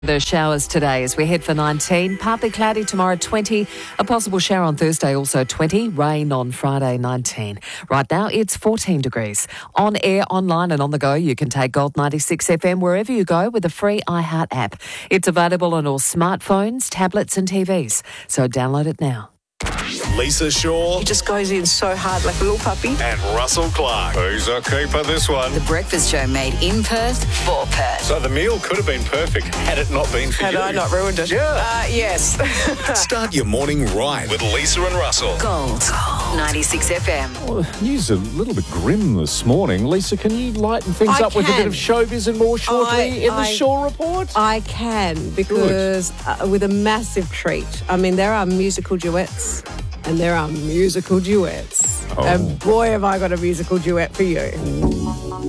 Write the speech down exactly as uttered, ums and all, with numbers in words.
The showers today as we head for nineteen. Partly cloudy tomorrow, twenty. A possible shower on Thursday, also twenty. Rain on Friday, nineteen. Right now, it's fourteen degrees. On air, online and on the go, you can take Gold ninety-six F M wherever you go with the free iHeart app. It's available on all smartphones, tablets and T Vs. So download it now. Lisa Shaw. He just goes in so hard like a little puppy. And Russell Clark. Who's a keeper this one? The Breakfast Show made in Perth for Perth. So the meal could have been perfect had it not been for Had you. I not ruined it? Yeah. Uh, yes. Start your morning right with Lisa and Russell. Gold ninety-six F M. Well, news a little bit grim this morning. Lisa, can you lighten things I up with a bit can. of showbiz and more shortly I- in the I- Shaw Report? I can, because uh, with a massive treat. I mean, there are musical duets and there are musical duets. Oh. And boy, have I got a musical duet for you.